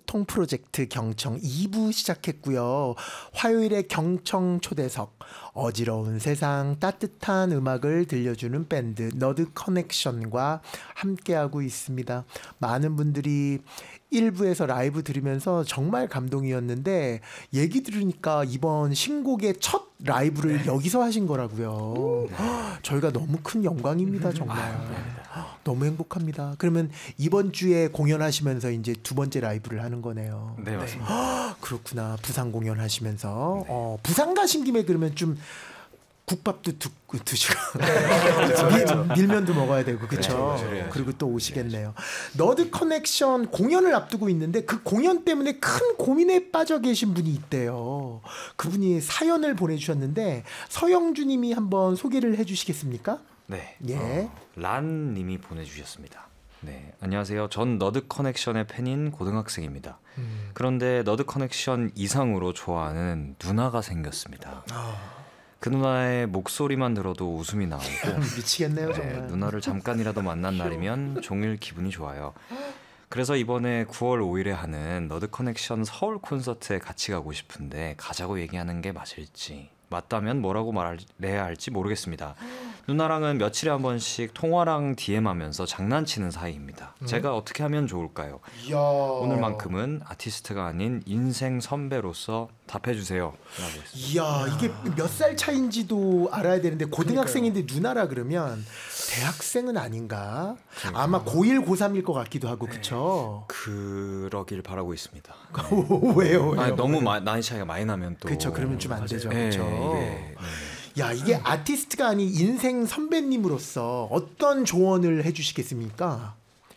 소통 프로젝트 경청 2부 시작했고요. 화요일에 경청 초대석, 어지러운 세상 따뜻한 음악을 들려주는 밴드 너드 커넥션과 함께하고 있습니다. 많은 분들이 1부에서 라이브 들으면서 정말 감동이었는데 얘기 들으니까 이번 신곡의 첫 라이브를 여기서 하신 거라고요. 저희가 너무 큰 영광입니다. 정말. 너무 행복합니다. 그러면 이번 주에 공연하시면서 이제 두 번째 라이브를 하는 거네요. 네, 맞습니다. 그렇구나. 부산 공연하시면서 부산 가신 김에 그러면 좀 국밥도 드시고 밀면도 먹어야 되고 그렇죠. 그리고 또 오시겠네요. 너드 커넥션 공연을 앞두고 있는데 그 공연 때문에 큰 고민에 빠져 계신 분이 있대요. 그분이 사연을 보내주셨는데 서영주님이 한번 소개를 해주시겠습니까? 네. 예. 란님이 보내주셨습니다. 네, 안녕하세요. 전 너드 커넥션의 팬인 고등학생입니다. 그런데 너드 커넥션 이상으로 좋아하는 누나가 생겼습니다. 그 누나의 목소리만 들어도 웃음이 나오고 미치겠네요 정말. 네, 누나를 잠깐이라도 만난 날이면 종일 기분이 좋아요. 그래서 이번에 9월 5일에 하는 너드 커넥션 서울 콘서트에 같이 가고 싶은데 가자고 얘기하는 게 맞을지, 맞다면 뭐라고 말해야 할지 모르겠습니다. 누나랑은 며칠에 한 번씩 통화랑 DM하면서 장난치는 사이입니다. 제가 어떻게 하면 좋을까요? 이야. 오늘만큼은 아티스트가 아닌 인생 선배로서 답해주세요. 이야, 이게 몇 살 차인지도 알아야 되는데 고등학생인데 누나라 그러면 대학생은 아닌가? 아마 고1, 고3일 것 같기도 하고 그렇죠? 그러길 바라고 있습니다. 왜요? 아니, 너무 나이 차이가 많이 나면 또 그렇죠. 그러면 좀 안 되죠. 네, 그렇죠. 네. 야, 이게 아티스트가 아닌 인생 선배님으로서 어떤 조언을 해주시겠습니까?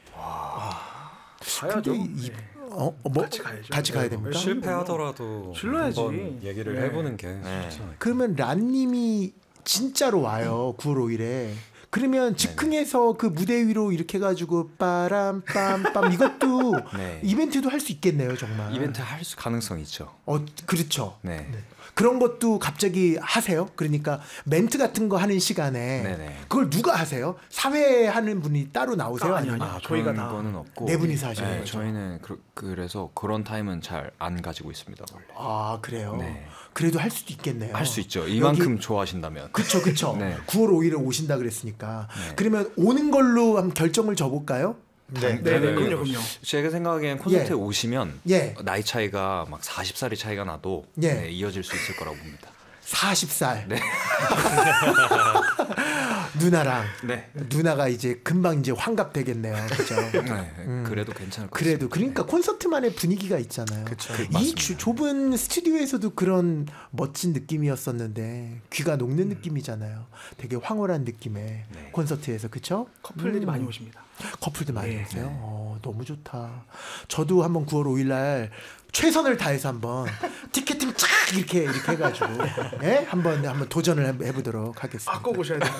가야죠. 뭐 같이 가야 됩니까? 실패하더라도 질러야지. 한번 얘기를 해보는 게 좋죠. 그러면 란님이 진짜로 와요. 9월 5일에. 그러면 즉흥해서 그 무대 위로 이렇게 해가지고 빠람 빰빰 이것도 이벤트도 할 수 있겠네요, 정말. 이벤트 할 가능성 있죠. 그렇죠. 네. 그런 것도 갑자기 하세요? 그러니까 멘트 같은 거 하는 시간에 그걸 누가 하세요? 사회 하는 분이 따로 나오세요? 아니요. 저희가 그런 거는 없고 네 분이서 하시는 거죠? 저희는 그래서 그런 타임은 잘 안 가지고 있습니다, 원래. 아, 그래요? 네. 그래도 할 수도 있겠네요. 할 수 있죠. 이만큼 좋아하신다면. 그쵸. 네. 9월 5일에 오신다 그랬으니까. 그러면 오는 걸로 한번 결정을 줘볼까요? 네. 그럼요. 제가 생각하기엔 콘서트에 오시면 나이 차이가 막 40살이 차이가 나도 이어질 수 있을 거라고 봅니다. 40살. 네. 누나랑. 누나가 이제 금방 이제 환갑 되겠네요. 그렇죠? 그래도 괜찮을 것 그래도 그러니까 콘서트만의 분위기가 있잖아요. 이 좁은 스튜디오에서도 그런 멋진 느낌이었었는데 귀가 녹는 느낌이잖아요. 되게 황홀한 느낌의 콘서트에서 그렇죠? 커플들이 많이 오십니다. 커플도 많이 오세요. 너무 좋다. 저도 한번 9월 5일 날 최선을 다해서 한번 티켓팅 쫙 이렇게 해가지고 한번 도전을 해보도록 하겠습니다. 꼭 오셔야 돼요.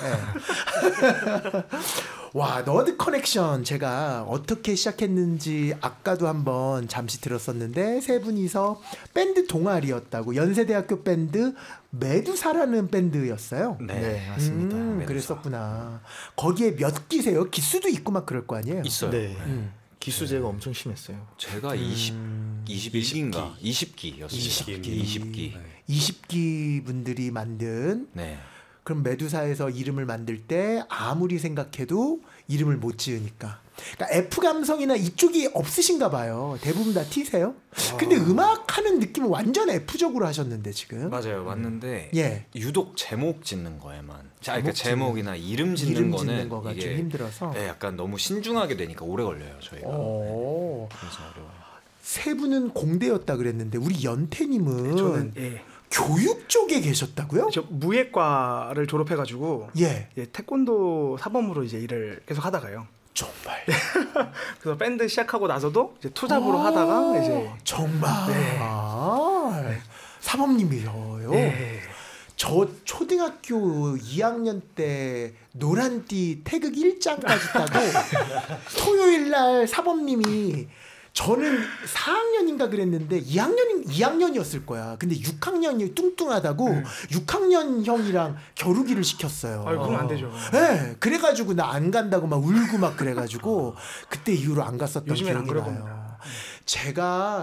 와, 너드 커넥션 제가 어떻게 시작했는지 아까도 한번 잠시 들었었는데 세 분이서 밴드 동아리였다고. 연세대학교 밴드 메두사라는 밴드였어요. 네, 맞습니다. 그랬었구나. 거기에 몇 기세요? 기수도 있고 막 그럴 거 아니에요? 있어요. 네. 기수제가 엄청 심했어요. 제가 21기인가 20기였어요. 20기. 20기 분들이 만든. 그럼 메두사에서 이름을 만들 때 아무리 생각해도 이름을 못 지으니까. 그러니까 F 감성이나 이쪽이 없으신가 봐요. 대부분 다 T세요. 근데 음악하는 느낌은 완전 F적으로 하셨는데 지금. 맞아요. 맞는데 유독 제목 짓는 거에만. 그러니까 제목이나 이름 짓는 거는 거가 이게 좀 힘들어서. 약간 너무 신중하게 되니까 오래 걸려요, 저희가. 그래서 어려워요. 세 분은 공대였다 그랬는데 우리 연태님은 저는 교육 쪽에 계셨다고요? 저 무예과를 졸업해가지고 태권도 사범으로 이제 일을 계속 하다가요. 정말. 그래서 밴드 시작하고 나서도 이제 투잡으로 하다가 이제 정말. 사범님이요. 저 초등학교 2학년 때 노란띠 태극 1장까지 따고 토요일 날 사범님이 저는 4학년인가 그랬는데 2학년이었을 거야. 근데 6학년이 뚱뚱하다고 6학년 형이랑 겨루기를 시켰어요. 그럼 안 되죠. 네, 그래가지고 나 안 간다고 막 울고 막 그래가지고 그때 이후로 안 갔었던 기억이 나요. 제가